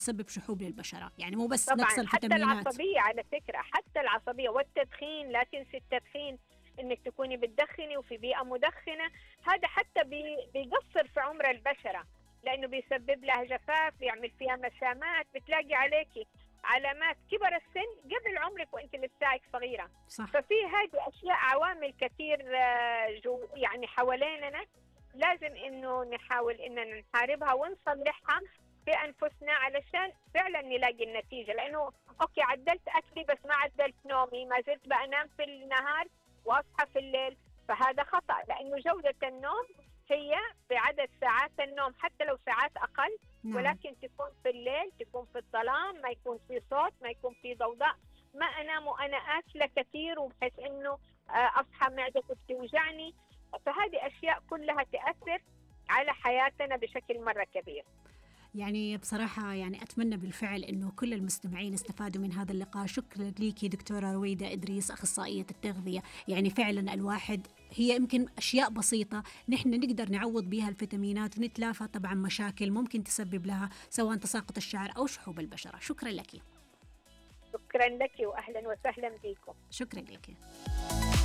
تسبب شحوب للبشرة، يعني مو بس نقص طبعا حتى الفيتامينات. العصبية، على فكرة حتى العصبية والتدخين، لا تنسي التدخين، انك تكوني بتدخني وفي بيئة مدخنة، هذا حتى بيقصر في عمر البشرة، لانه بيسبب لها جفاف، بيعمل فيها مسامات، بتلاقي عليكي علامات كبر السن قبل عمرك وانت لساك صغيرة. صح. ففي هذه اشياء، عوامل كثير يعني حواليننا، لازم انه نحاول اننا نحاربها ونصلحها في انفسنا علشان فعلا نلاقي النتيجه. لانه اوكي عدلت اكلي بس ما عدلت نومي، ما زلت بنام في النهار واصحى في الليل، فهذا خطا. لانه جوده النوم هي بعدد ساعات النوم، حتى لو ساعات اقل، نعم. ولكن تكون في الليل، تكون في الظلام، ما يكون في صوت، ما يكون في ضوضاء، ما انام وانا اكله كثير وبحيث انه اصحى معدتي بتوجعني. فهذه اشياء كلها تاثر على حياتنا بشكل مره كبير. يعني بصراحة يعني أتمنى بالفعل أنه كل المستمعين استفادوا من هذا اللقاء. شكرا ليكي دكتورة رويدة إدريس، أخصائية التغذية. يعني فعلا الواحد هي يمكن أشياء بسيطة نحن نقدر نعوض بها الفيتامينات ونتلافى طبعا مشاكل ممكن تسبب لها سواء تساقط الشعر أو شحوب البشرة. شكرا لك. شكرا لك وأهلا وسهلا بكم. شكرا لك.